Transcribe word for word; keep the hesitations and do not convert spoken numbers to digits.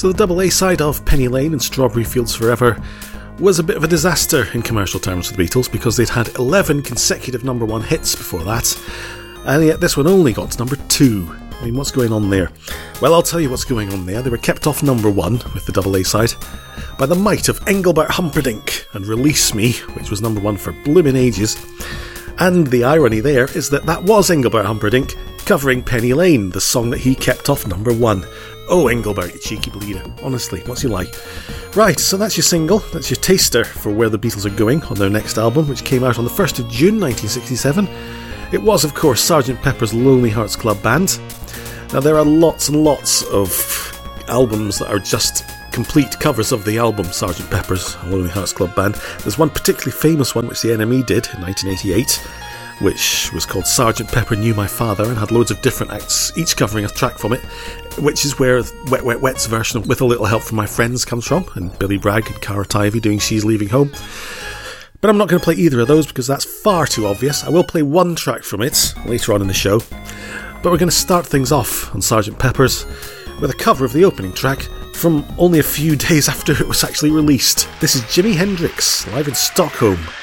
So the double A-side of Penny Lane and Strawberry Fields Forever was a bit of a disaster in commercial terms for the Beatles, because they'd had eleven consecutive number one hits before that, and yet this one only got to number two. I mean, what's going on there? Well, I'll tell you what's going on there. They were kept off number one with the double A-side by the might of Engelbert Humperdinck and Release Me, which was number one for bloomin' ages. And the irony there is that that was Engelbert Humperdinck covering Penny Lane, the song that he kept off number one. Oh, Engelbert, you cheeky bleeder. Honestly, what's he like? Right, so that's your single, that's your taster for where the Beatles are going on their next album, which came out on the first of June nineteen sixty-seven. It was, of course, Sergeant Pepper's Lonely Hearts Club Band. Now, there are lots and lots of albums that are just complete covers of the album Sergeant Pepper's Lonely Hearts Club Band. There's one particularly famous one which the N M E did in nineteen eighty-eight, which was called Sergeant Pepper Knew My Father, and had loads of different acts, each covering a track from it, which is where Wet Wet Wet's version of With a Little Help from My Friends comes from, and Billy Bragg and Cara Tivey doing She's Leaving Home. But I'm not going to play either of those because that's far too obvious. I will play one track from it later on in the show, but we're going to start things off on Sergeant Pepper's with a cover of the opening track from only a few days after it was actually released. This is Jimi Hendrix live in Stockholm.